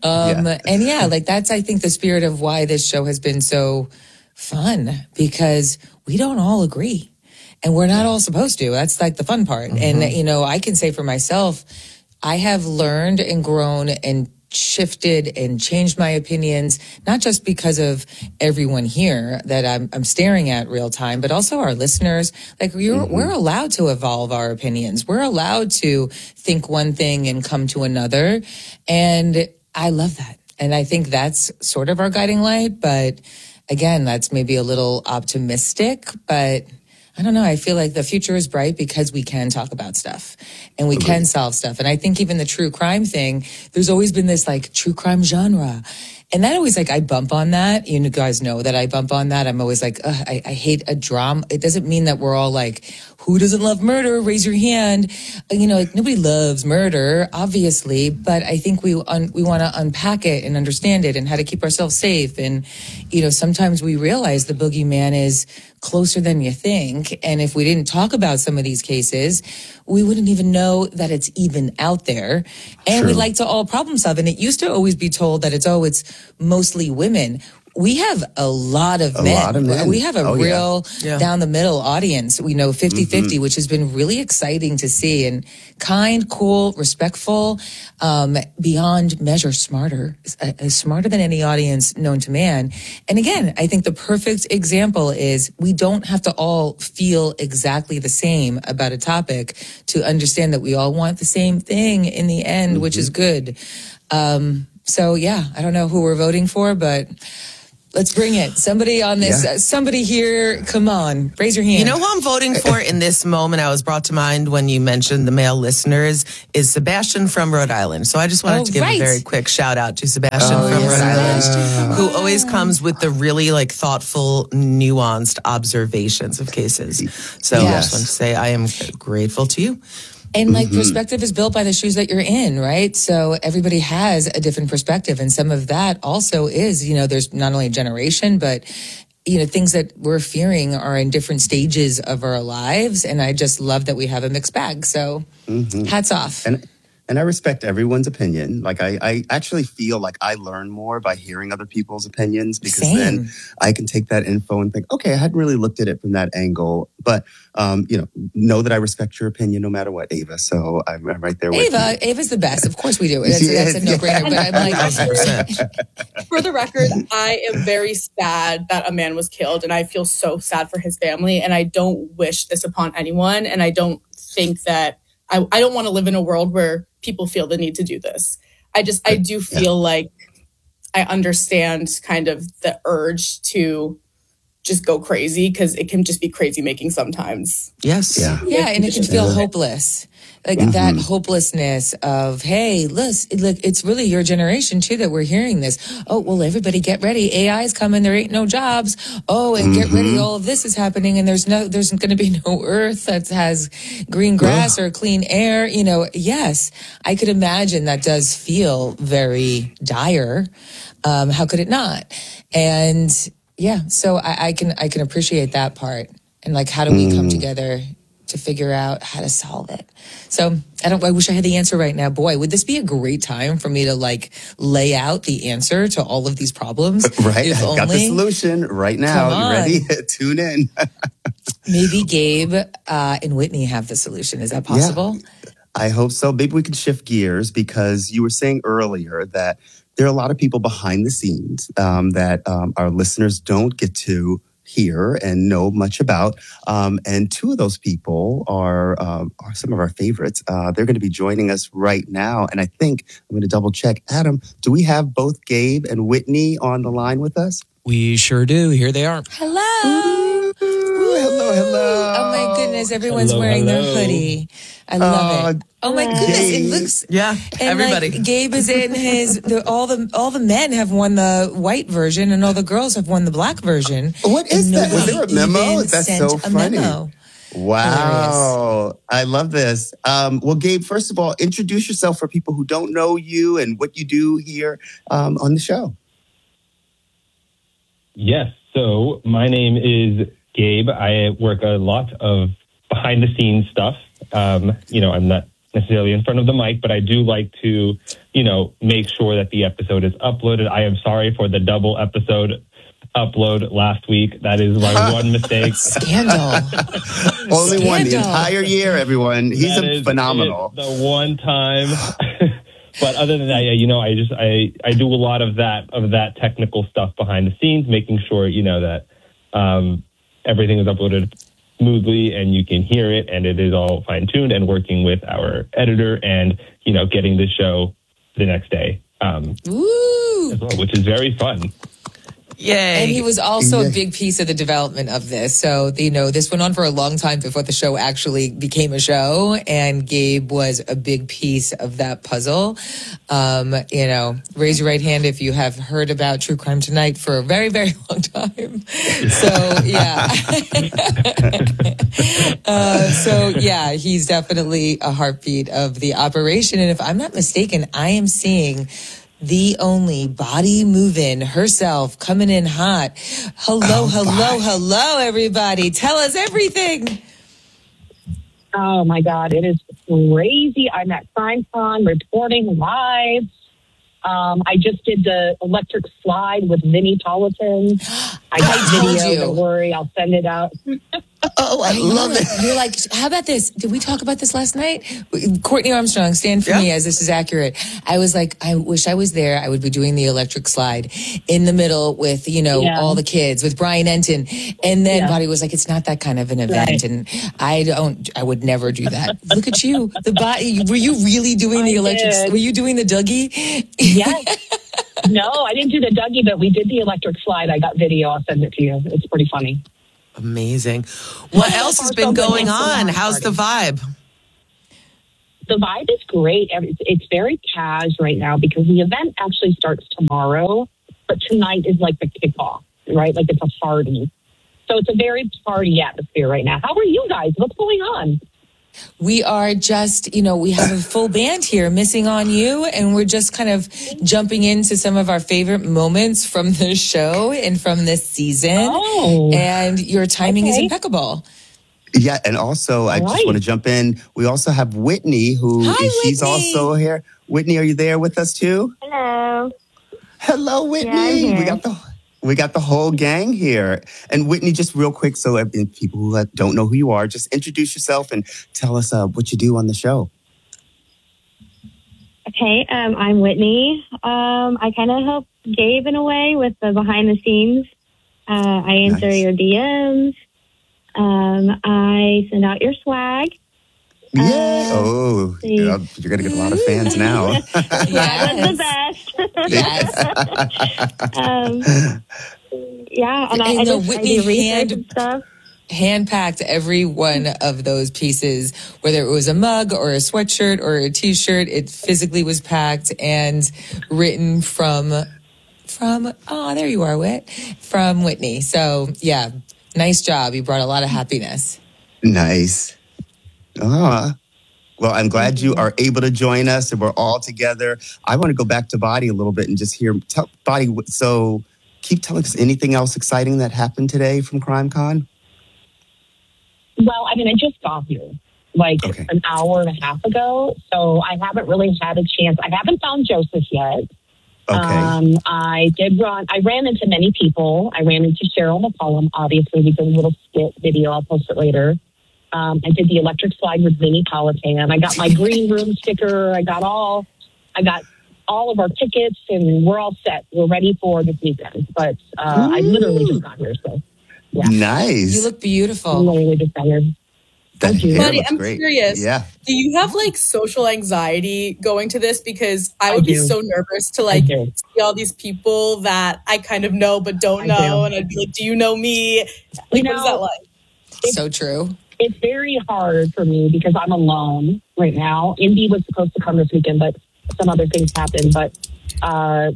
And yeah, that's, I think, the spirit of why this show has been so fun, because we don't all agree. And we're not all supposed to. That's the fun part. And, I can say for myself, I have learned and grown and shifted and changed my opinions, not just because of everyone here that I'm staring at real time, but also our listeners. We're allowed to evolve our opinions. We're allowed to think one thing and come to another. And I love that. And I think that's sort of our guiding light. But again, that's maybe a little optimistic, but I don't know. I feel like the future is bright because we can talk about stuff and we can solve stuff. And I think even the true crime thing, there's always been this true crime genre. And that always I bump on that. You guys know that I bump on that. I'm always I hate a drama. It doesn't mean that we're all who doesn't love murder? Raise your hand. Nobody loves murder, obviously, but I think we want to unpack it and understand it and how to keep ourselves safe. And, sometimes we realize the boogeyman is closer than you think. And if we didn't talk about some of these cases, we wouldn't even know that it's even out there. And we like to all problem solve. And it used to always be told that it's mostly women. we have a lot of men. We have a real down the middle audience. We know 50-50, which has been really exciting to see, and kind, cool, respectful, beyond measure smarter than any audience known to man. And again, I think the perfect example is we don't have to all feel exactly the same about a topic to understand that we all want the same thing in the end, which is good. So yeah, I don't know who we're voting for, but let's bring it. Somebody on this, somebody here, come on, raise your hand. You know who I'm voting for in this moment? I was brought to mind when you mentioned the male listeners is Sebastian from Rhode Island. So I just wanted to give a very quick shout out to Sebastian from Rhode Island, who always comes with the really like thoughtful, nuanced observations of cases. So I just want to say I am grateful to you. And like perspective is built by the shoes that you're in, right? So everybody has a different perspective. And some of that also is, there's not only a generation, but, things that we're fearing are in different stages of our lives. And I just love that we have a mixed bag. So hats off. And I respect everyone's opinion. Like I actually feel like I learn more by hearing other people's opinions because then I can take that info and think, okay, I hadn't really looked at it from that angle. But, know that I respect your opinion no matter what, Ava. So I'm right there with you. Ava's the best. Of course we do. That's a no-brainer. But I'm like, for the record, I am very sad that a man was killed. And I feel so sad for his family. And I don't wish this upon anyone. And I don't think that I don't want to live in a world where people feel the need to do this. I do feel like I understand kind of the urge to just go crazy because it can just be crazy making sometimes. Yes. Yeah, and it can feel hopeless. Like that hopelessness of, hey, look, it's really your generation too that we're hearing this. Oh, well, everybody get ready. AI's coming. There ain't no jobs. Oh, and get ready. All of this is happening. And there's going to be no earth that has green grass or clean air. Yes, I could imagine that does feel very dire. How could it not? And yeah, so I can appreciate that part. And like, how do we come together to figure out how to solve it? So I wish I had the answer right now. Boy, would this be a great time for me to like lay out the answer to all of these problems? Right. I've got the solution right now. You ready? Tune in. Maybe Gabe and Whitney have the solution. Is that possible? Yeah, I hope so. Maybe we can shift gears because you were saying earlier that there are a lot of people behind the scenes that our listeners don't get to hear and know much about. And two of those people are some of our favorites. They're going to be joining us right now. And I think I'm going to double check. Adam, do we have both Gabe and Whitney on the line with us? We sure do. Here they are. Hello. Hello. Oh my goodness. Everyone's wearing their hoodie. I love it. Oh my goodness. Gabe. It looks. Yeah. And everybody. Like, Gabe is in his, all the men have won the white version and all the girls have won the black version. What is that? Was there a memo? That's so funny. Memo. Wow. Hilarious. I love this. Well, Gabe, first of all, introduce yourself for people who don't know you and what you do here on the show. Yes. So my name is Gabe. I work a lot of behind the scenes stuff. I'm not necessarily in front of the mic, but I do like to, make sure that the episode is uploaded. I am sorry for the double episode upload last week. That is my one mistake. Scandal. Only one the entire year, everyone. He's phenomenal. The one time. But other than that, I do a lot of that technical stuff behind the scenes, making sure, that everything is uploaded smoothly and you can hear it and it is all fine-tuned, and working with our editor and, getting the show the next day, as well, which is very fun. Yay. And he was also a big piece of the development of this. So, this went on for a long time before the show actually became a show. And Gabe was a big piece of that puzzle. Raise your right hand if you have heard about True Crime Tonight for a very, very long time. So, yeah. He's definitely a heartbeat of the operation. And if I'm not mistaken, I am seeing the only body moving herself coming in hot. Hello, everybody. Tell us everything. Oh my God, it is crazy. I'm at CrimeCon reporting live. I just did the electric slide with Vinnie Politan. I got video. Don't worry, I'll send it out. Oh, I love it. You're like, how about this? Did we talk about this last night? Courtney Armstrong, stand for me as this is accurate. I was like, I wish I was there. I would be doing the electric slide in the middle with, all the kids, with Brian Enton. And then Body was like, it's not that kind of an event. Right. And I would never do that. Look at you. The Body, were you really doing the electric? Were you doing the Dougie? Yes. No, I didn't do the Dougie, but we did the electric slide. I got video. I'll send it to you. It's pretty funny. Amazing. What else has been going on? How's the vibe? The vibe is great. It's very cash right now because the event actually starts tomorrow, but tonight is like the kickoff, right? Like it's a party. So it's a very party atmosphere right now. How are you guys? What's going on? We are just, we have a full band here, Missing on You, and we're just kind of jumping into some of our favorite moments from the show and from this season. Oh. And your timing is impeccable. Yeah, and also, I just want to jump in. We also have Whitney, she's also here. Whitney, are you there with us too? Hello. Hello, Whitney. Yeah, we got the whole gang here. And Whitney, just real quick, so people who don't know who you are, just introduce yourself and tell us what you do on the show. Okay, I'm Whitney. I kind of help Gabe in a way with the behind the scenes. I answer your DMs. I send out your swag. Yeah. You're going to get a lot of fans now. That was the best. And I just Whitney do research and stuff. Hand-packed every one of those pieces, whether it was a mug or a sweatshirt or a T-shirt. It physically was packed and written from. There you are, Whit. From Whitney. So yeah, nice job. You brought a lot of happiness. Nice. Well, I'm glad you are able to join us and we're all together. I want to go back to Body a little bit and just hear Body. So keep telling us anything else exciting that happened today from CrimeCon. Well, I just got here an hour and a half ago. So I haven't really had a chance. I haven't found Joseph yet. Okay. I ran into many people. I ran into Cheryl McCollum, obviously. We did a little skit video. I'll post it later. I did the electric slide with Vinnie Politan. I got my green room sticker. I got all of our tickets, and we're all set. We're ready for this weekend. But I literally just got here, so yeah. Nice. You look beautiful. I literally just got here. Buddy, I'm curious. Yeah. Do you have social anxiety going to this? Because I would be so nervous to see all these people that I kind of know but don't know, and I'd be like, "Do you know me?" What is that like? So true. It's very hard for me because I'm alone right now. Indy was supposed to come this weekend, but some other things happened. But I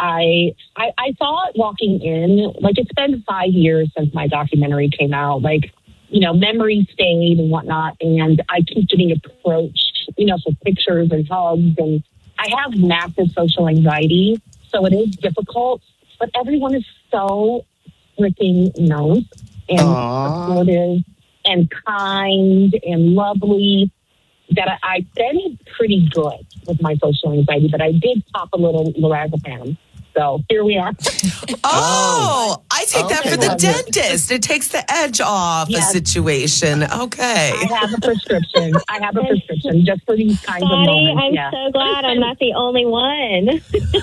thought walking in, it's been 5 years since my documentary came out. Memories stayed and whatnot, and I keep getting approached, for pictures and hugs. And I have massive social anxiety, so it is difficult. But everyone is so freaking nice and supportive and kind and lovely that I've been pretty good with my social anxiety, but I did pop a little lorazepam. So here we are. I take that for the dentist. It takes the edge off the situation. Okay. I have a prescription. Just for these kinds of moments. I'm so glad I'm not the only one.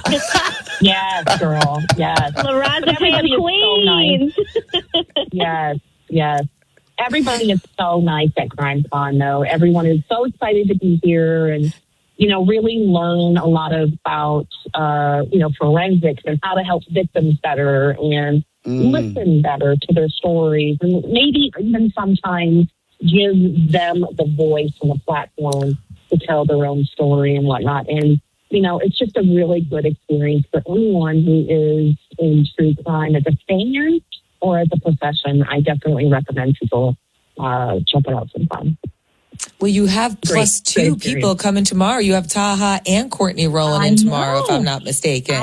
Yes, girl. Yes. Lorazepam queen. So nice. Yes. Everybody is so nice at CrimeCon, though. Everyone is so excited to be here and, really learn a lot about, forensics and how to help victims better and listen better to their stories. And maybe even sometimes give them the voice and the platform to tell their own story and whatnot. And, it's just a really good experience for anyone who is in true crime as a fan or as a profession. I definitely recommend people check it out sometime. Well, you have plus two people coming tomorrow. You have Taha and Courtney rolling in tomorrow, if I'm not mistaken.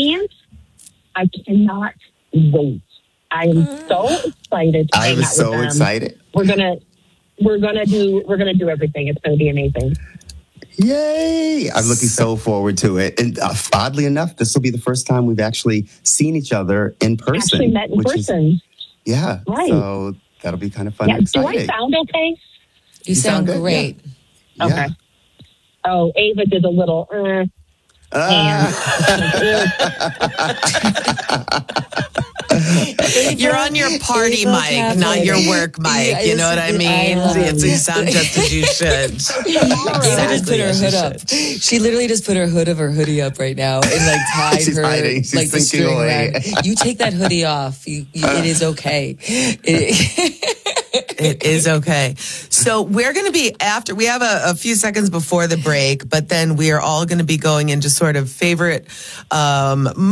I cannot wait. I am so excited to hang out with them. excited. We're gonna do everything. It's gonna be amazing. Yay! I'm looking so forward to it. And oddly enough, this will be the first time we've actually seen each other in person. Actually met in person. Yeah. Right. So that'll be kind of fun and Do exciting. I sound okay? You sound good, great. Yeah. Okay. Oh, Ava did a little You're on your party mic, not your work mic. You know what I mean? You sound just as you should. Ava just put her hood up. She literally just put her hood of her hoodie up right now and like tied She's her hiding. She's like the thinking string away. around. You take that hoodie off. It is okay. It is okay. So we're going to be we have a few seconds before the break, but then we are all going to be going into sort of favorite